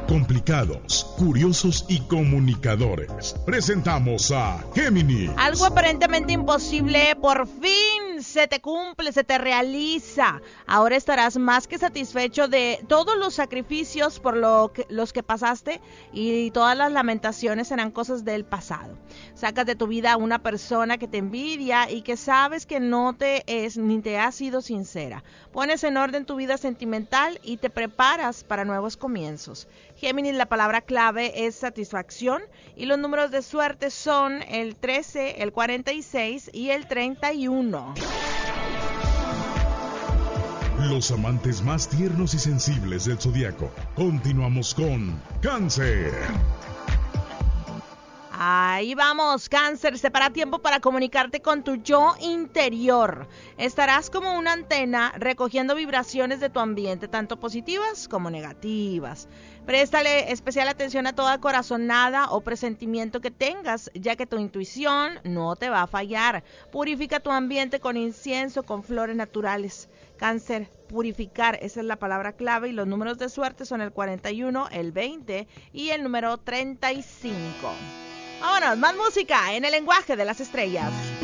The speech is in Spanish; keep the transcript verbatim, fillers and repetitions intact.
complicados, curiosos y comunicadores. Presentamos a Géminis. Algo aparentemente imposible, por fin se te cumple, se te realiza. Ahora estarás más que satisfecho de todos los sacrificios por lo que, los que pasaste, y todas las lamentaciones serán cosas del pasado. Sacas de tu vida a una persona que te envidia y que sabes que no te es ni te ha sido sincera. Pones en orden tu vida sentimental y te preparas para nuevos comienzos. Géminis, la palabra clave es satisfacción y los números de suerte son el trece, el cuarenta y seis y el treinta y uno. Los amantes más tiernos y sensibles del zodiaco. Continuamos con Cáncer. Ahí vamos, Cáncer, separa tiempo para comunicarte con tu yo interior. Estarás como una antena recogiendo vibraciones de tu ambiente, tanto positivas como negativas. Préstale especial atención a toda corazonada o presentimiento que tengas, ya que tu intuición no te va a fallar. Purifica tu ambiente con incienso, con flores naturales. Cáncer, purificar, esa es la palabra clave, y los números de suerte son el cuarenta y uno, el veinte y el número treinta y cinco. Vámonos, más música en el lenguaje de las estrellas.